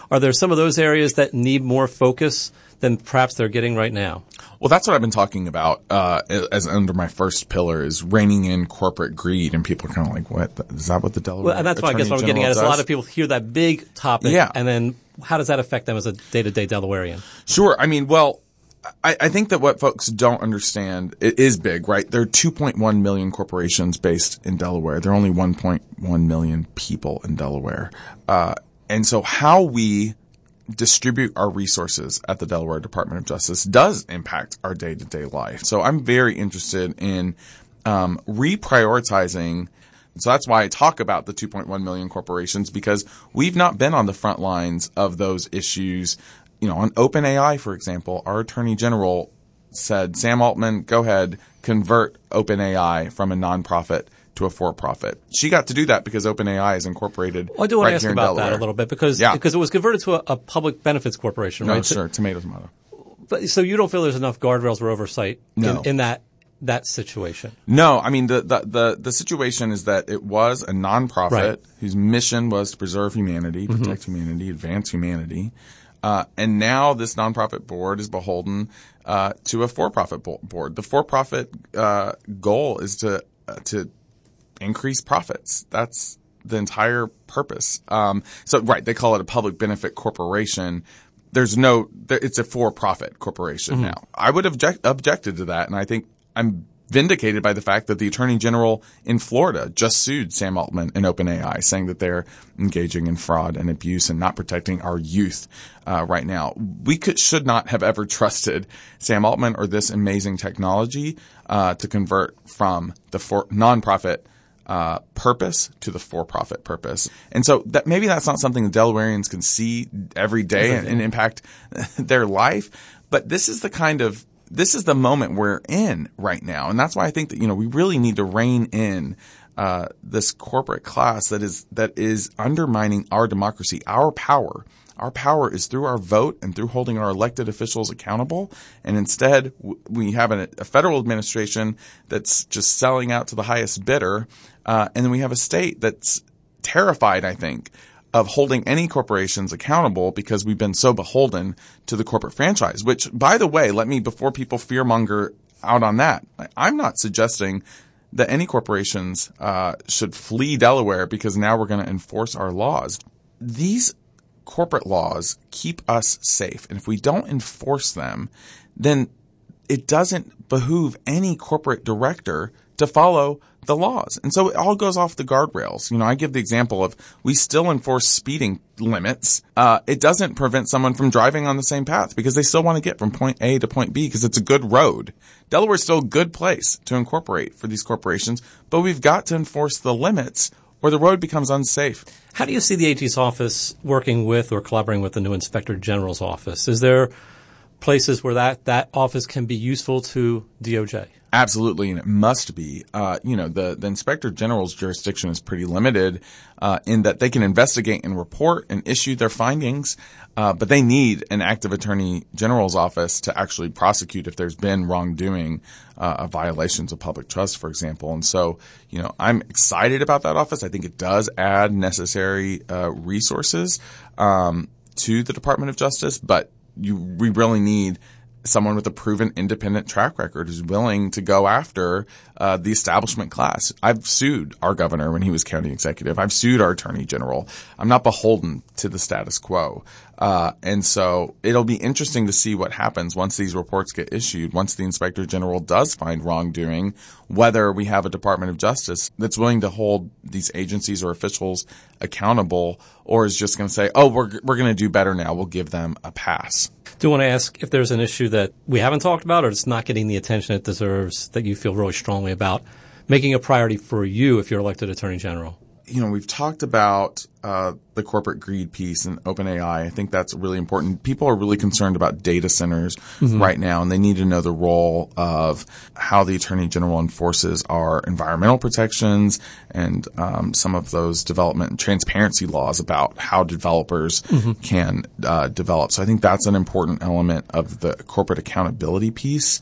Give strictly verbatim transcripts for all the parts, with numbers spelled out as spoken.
Are there some of those areas that need more focus than perhaps they're getting right now? Well, that's what I've been talking about uh as under my first pillar is reining in corporate greed. And people are kind of like, what? Is that what the Delaware Well, and that's why I guess what I'm getting at is a lot of people hear that big topic, yeah. and then how does that affect them as a day-to-day Delawarean? Sure. I mean, well, I, I think that what folks don't understand, it is big, right? There are two point one million corporations based in Delaware. There are only one point one million people in Delaware. Uh, and so how we distribute our resources at the Delaware Department of Justice does impact our day-to-day life. So I'm very interested in um, reprioritizing. So that's why I talk about the two point one million corporations, because we've not been on the front lines of those issues. You know, on OpenAI, for example, our Attorney General said, Sam Altman, go ahead, convert OpenAI from a nonprofit to a for-profit. She got to do that because OpenAI is incorporated well, I do want right to ask here in about Delaware. that a little bit because yeah. because it was converted to a, a public benefits corporation, right? No, sure. Tomato, tomato. But so you don't feel there's enough guardrails or oversight no. in, in that that situation? No, I mean the, the the the situation is that it was a nonprofit right. whose mission was to preserve humanity, protect mm-hmm. humanity, advance humanity. Uh, and now this nonprofit board is beholden uh, to a for-profit bo- board. The for-profit uh, goal is to uh, to increase profits. That's the entire purpose. Um, so, right, they call it a public benefit corporation. There's no, there, it's a for-profit corporation mm-hmm. now. I would have object, objected to that, and I think I'm vindicated by the fact that the Attorney General in Florida just sued Sam Altman and OpenAI, saying that they're engaging in fraud and abuse and not protecting our youth uh, right now. We could, should not have ever trusted Sam Altman or this amazing technology uh, to convert from the for- nonprofit uh purpose to the for-profit purpose. And so that maybe that's not something the Delawareans can see every day and, and impact their life, but this is the kind of this is the moment we're in right now. And that's why I think that, you know, we really need to rein in uh this corporate class that is that is undermining our democracy, our power. Our power is through our vote and through holding our elected officials accountable. And instead, we have a federal administration that's just selling out to the highest bidder. Uh, and then we have a state that's terrified, I think, of holding any corporations accountable because we've been so beholden to the corporate franchise, which, by the way, let me, before people fearmonger out on that, I'm not suggesting that any corporations uh, should flee Delaware because now we're going to enforce our laws. These corporate laws keep us safe. And if we don't enforce them, then it doesn't behoove any corporate director to follow the laws. And so it all goes off the guardrails. You know, I give the example of we still enforce speeding limits. Uh, it doesn't prevent someone from driving on the same path because they still want to get from point A to point B because it's a good road. Delaware's still a good place to incorporate for these corporations, but we've got to enforce the limits or the road becomes unsafe. How do you see the A G's office working with or collaborating with the new Inspector General's office? Is there places where that, that office can be useful to D O J? Absolutely, and it must be. Uh, you know, the, the Inspector General's jurisdiction is pretty limited uh, in that they can investigate and report and issue their findings, uh, but they need an active Attorney General's office to actually prosecute if there's been wrongdoing, uh, of violations of public trust, for example. And so, you know, I'm excited about that office. I think it does add necessary uh, resources um, to the Department of Justice, but you we really need someone with a proven independent track record who's willing to go after uh, the establishment class. I've sued our governor when he was county executive. I've sued our attorney general. I'm not beholden to the status quo. Uh, and so it'll be interesting to see what happens once these reports get issued, once the inspector general does find wrongdoing, whether we have a Department of Justice that's willing to hold these agencies or officials accountable or is just going to say, oh, we're, we're going to do better now. We'll give them a pass. Do you want to ask if there's an issue that we haven't talked about or it's not getting the attention it deserves that you feel really strongly about making a priority for you if you're elected Attorney General? You know, we've talked about uh the corporate greed piece and OpenAI. I think that's really important. People are really concerned about data centers mm-hmm. right now, and they need to know the role of how the Attorney General enforces our environmental protections and um some of those development and transparency laws about how developers mm-hmm. can uh develop. So I think that's an important element of the corporate accountability piece.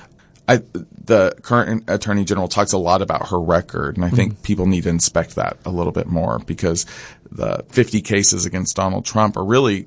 I, the current Attorney General talks a lot about her record, and I think mm-hmm. people need to inspect that a little bit more because the fifty cases against Donald Trump are really